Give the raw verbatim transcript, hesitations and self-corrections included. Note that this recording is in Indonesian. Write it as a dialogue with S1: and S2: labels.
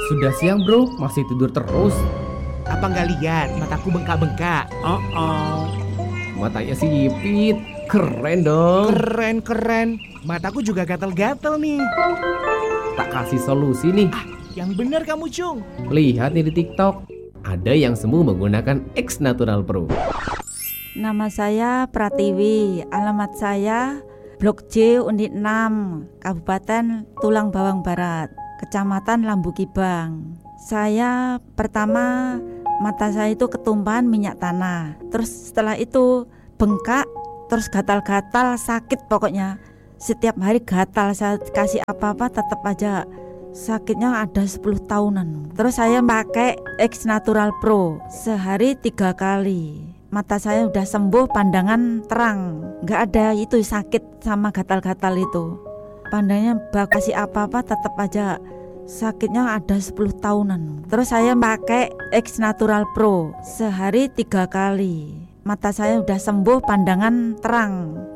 S1: Sudah siang bro, masih tidur terus.
S2: Apa nggak lihat mataku bengkak-bengkak?
S1: Oh, oh. Matanya sipit, keren dong.
S2: Keren keren, mataku juga gatal-gatal nih.
S1: Tak kasih solusi nih.
S2: Ah, yang benar kamu Cung.
S1: Lihat nih di TikTok, ada yang sembuh menggunakan X Natural Pro.
S3: Nama saya Pratiwi, alamat saya Blok J Unit enam, Kabupaten Tulang Bawang Barat, Kecamatan Lambukibang. Saya pertama mata saya itu ketumpahan minyak tanah. Terus setelah itu bengkak, terus gatal-gatal, sakit pokoknya. Setiap hari gatal, saya kasih apa-apa tetap aja sakitnya ada sepuluh tahunan. Terus saya pakai X Natural Pro sehari tiga kali. Mata saya udah sembuh, pandangan terang, nggak ada itu sakit sama gatal-gatal itu. Pandangnya bak kasih apa-apa tetap aja sakitnya ada sepuluh tahunan. Terus saya pakai X Natural Pro sehari tiga kali. Mata saya udah sembuh, pandangan terang.